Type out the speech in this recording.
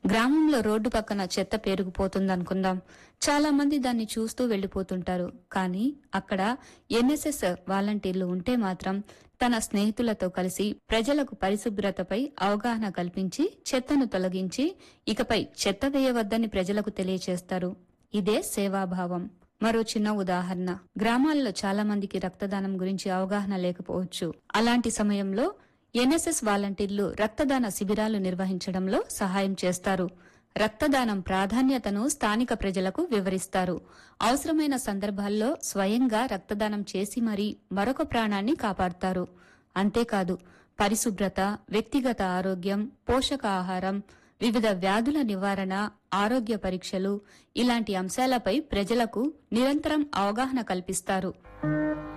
గ్రామంలో రోడ్డు పక్కన చెత్త పేరుకుపోతుందనుకుందాం. చాలా మంది దాన్ని చూస్తూ వెళ్లిపోతుంటారు. కానీ అక్కడ ఎన్ఎస్ఎస్ వాలంటీర్లు ఉంటే మాత్రం తన స్నేహితులతో కలిసి ప్రజలకు పరిశుభ్రతపై అవగాహన కల్పించి చెత్తను తొలగించి ఇకపై చెత్త వేయవద్దని ప్రజలకు తెలియచేస్తారు. ఇదే సేవాభావం. మరో చిన్న ఉదాహరణ, గ్రామాల్లో చాలా మందికి రక్తదానం గురించి అవగాహన లేకపోవచ్చు. అలాంటి సమయంలో ఎన్ఎస్ఎస్ వాలంటీర్లు రక్తదాన శిబిరాలు నిర్వహించడంలో సహాయం చేస్తారు. రక్తదానం ప్రాధాన్యతను స్థానిక ప్రజలకు వివరిస్తారు. అవసరమైన సందర్భాల్లో స్వయంగా రక్తదానం చేసి మరీ మరొక ప్రాణాన్ని కాపాడతారు. అంతేకాదు, పరిశుభ్రత, వ్యక్తిగత ఆరోగ్యం, పోషకాహారం, వివిధ వ్యాధుల నివారణ, ఆరోగ్య పరీక్షలు ఇలాంటి అంశాలపై ప్రజలకు నిరంతరం అవగాహన కల్పిస్తారు.